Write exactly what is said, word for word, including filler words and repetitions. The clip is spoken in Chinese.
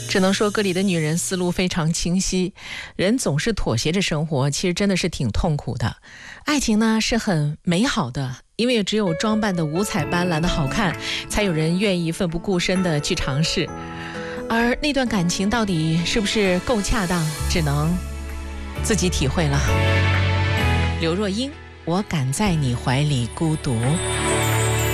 只能说歌里的女人思路非常清晰，人总是妥协着生活，其实真的是挺痛苦的。爱情呢是很美好的，因为只有装扮的五彩斑斓的好看，才有人愿意奋不顾身的去尝试。而那段感情到底是不是够恰当，只能自己体会了。刘若英，我敢在你怀里孤独。